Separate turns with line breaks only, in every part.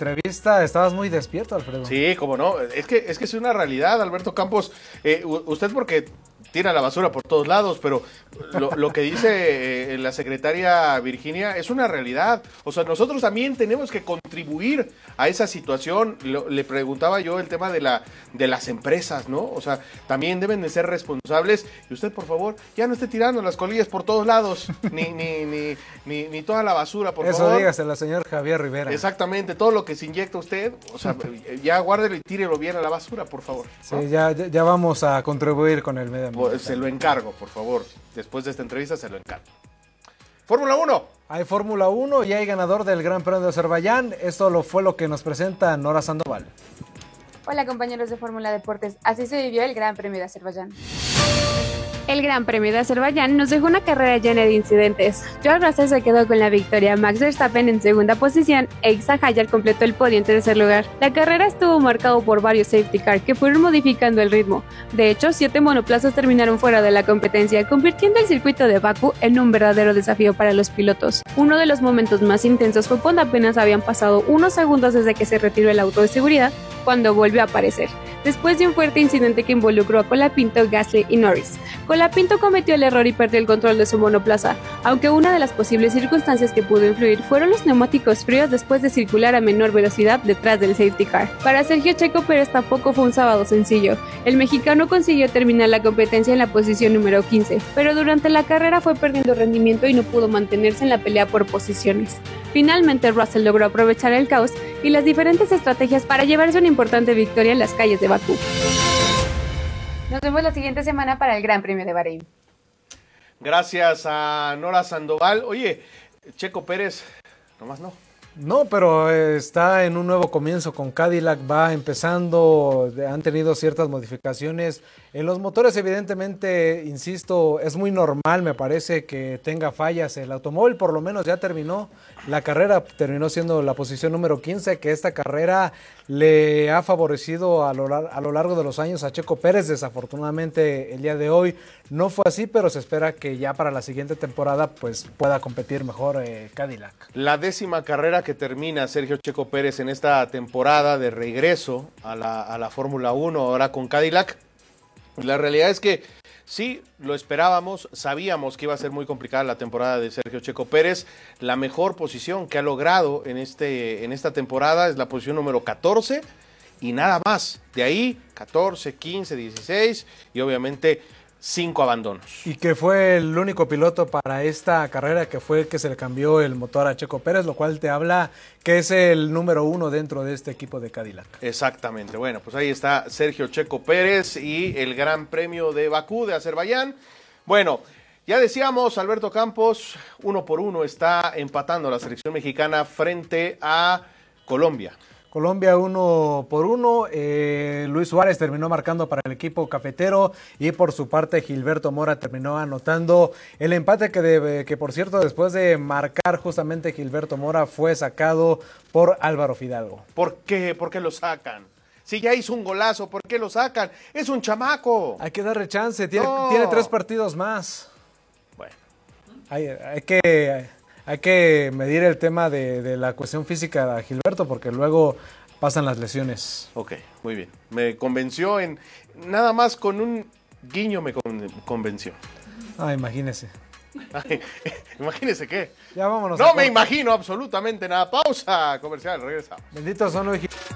entrevista estabas muy despierto, Alfredo.
Sí, cómo no. Es que es una realidad, Alberto Campos. Usted porque tira la basura por todos lados, pero lo que dice la secretaria Virginia es una realidad. O sea, nosotros también tenemos que contribuir a esa situación. Le preguntaba yo el tema de las empresas, ¿no? O sea, también deben de ser responsables. Y usted, por favor, ya no esté tirando las colillas por todos lados, ni toda la basura, por favor.
Eso dígaselo al señor Javier Rivera.
Exactamente, todo lo que se inyecta usted, o sea, ya guárdelo y tírelo bien a la basura, por favor, ¿no?
Sí, ya vamos a contribuir con el medio ambiente.
Pues se lo encargo, por favor. Después de esta entrevista se lo encargo. Fórmula 1.
Hay Fórmula 1 y hay ganador del Gran Premio de Azerbaiyán. Esto fue lo que nos presenta Nora Sandoval.
Hola compañeros de Fórmula Deportes, así se vivió el Gran Premio de Azerbaiyán. El Gran Premio de Azerbaiyán nos dejó una carrera llena de incidentes. George Russell se quedó con la victoria, Max Verstappen en segunda posición e Isaac Hayar completó el podio en tercer lugar. La carrera estuvo marcado por varios safety car que fueron modificando el ritmo. De hecho, 7 monoplazas terminaron fuera de la competencia, convirtiendo el circuito de Bakú en un verdadero desafío para los pilotos. Uno de los momentos más intensos fue cuando apenas habían pasado unos segundos desde que se retiró el auto de seguridad, cuando volvió a aparecer, después de un fuerte incidente que involucró a Colapinto, Gasly y Norris. Colapinto cometió el error y perdió el control de su monoplaza, aunque una de las posibles circunstancias que pudo influir fueron los neumáticos fríos después de circular a menor velocidad detrás del safety car. Para Sergio Checo Pérez tampoco fue un sábado sencillo. El mexicano consiguió terminar la competencia en la posición número 15, pero durante la carrera fue perdiendo rendimiento y no pudo mantenerse en la pelea por posiciones. Finalmente, Russell logró aprovechar el caos y las diferentes estrategias para llevarse una importante victoria en las calles de Bakú. Nos vemos la siguiente semana para el Gran Premio de Bahrein.
Gracias a Nora Sandoval. Oye, Checo Pérez, nomás no.
No, pero está en un nuevo comienzo con Cadillac, va empezando, han tenido ciertas modificaciones. En los motores, evidentemente, insisto, es muy normal, me parece, que tenga fallas. El automóvil por lo menos ya terminó la carrera, terminó siendo la posición número 15, que esta carrera le ha favorecido a lo largo de los años a Checo Pérez. Desafortunadamente el día de hoy no fue así, pero se espera que ya para la siguiente temporada pues pueda competir mejor Cadillac.
La 10ª carrera que termina Sergio Checo Pérez en esta temporada de regreso a la Fórmula 1, ahora con Cadillac. La realidad es que sí, lo esperábamos, sabíamos que iba a ser muy complicada la temporada de Sergio Checo Pérez. La mejor posición que ha logrado en esta temporada es la posición número 14 y nada más. De ahí 14, 15, 16 y obviamente 5 abandonos.
Y que fue el único piloto para esta carrera que fue el que se le cambió el motor a Checo Pérez, lo cual te habla que es el número 1 dentro de este equipo de Cadillac.
Exactamente. Bueno, pues ahí está Sergio Checo Pérez y el Gran Premio de Bakú de Azerbaiyán. Bueno, ya decíamos, Alberto Campos, 1-1 está empatando la selección mexicana frente a Colombia.
Colombia 1-1, Luis Suárez terminó marcando para el equipo cafetero y por su parte Gilberto Mora terminó anotando el empate que por cierto después de marcar justamente Gilberto Mora fue sacado por Álvaro Fidalgo.
¿Por qué? ¿Por qué lo sacan? Si ya hizo un golazo, ¿por qué lo sacan? Es un chamaco.
Hay que darle chance, tiene 3 partidos más.
Bueno.
Hay que medir el tema de la cuestión física de Gilberto porque luego pasan las lesiones.
Ok, muy bien. Me convenció nada más con un guiño me convenció.
Imagínese.
Ay, imagínese qué.
Ya vámonos.
No me imagino absolutamente nada. Pausa comercial, regresamos.
Benditos son los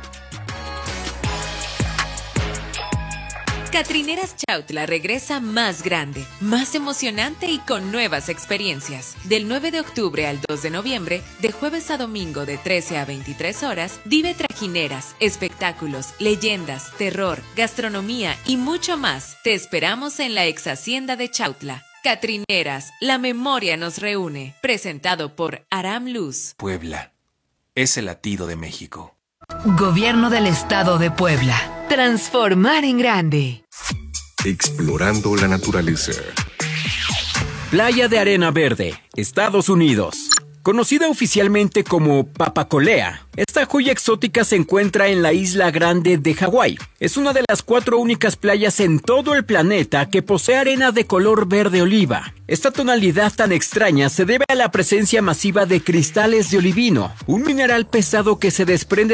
Catrineras Chautla regresa más grande, más emocionante y con nuevas experiencias. Del 9 de octubre al 2 de noviembre, de jueves a domingo de 13 a 23 horas, vive trajineras, espectáculos, leyendas, terror, gastronomía y mucho más. Te esperamos en la ex hacienda de Chautla. Catrineras, la memoria nos reúne. Presentado por Aram Luz.
Puebla es el latido de México.
Gobierno del Estado de Puebla. Transformar en grande.
Explorando la naturaleza.
Playa de Arena Verde, Estados Unidos. Conocida oficialmente como Papacolea, esta joya exótica se encuentra en la Isla Grande de Hawái. Es una de las 4 únicas playas en todo el planeta que posee arena de color verde oliva. Esta tonalidad tan extraña se debe a la presencia masiva de cristales de olivino, un mineral pesado que se desprende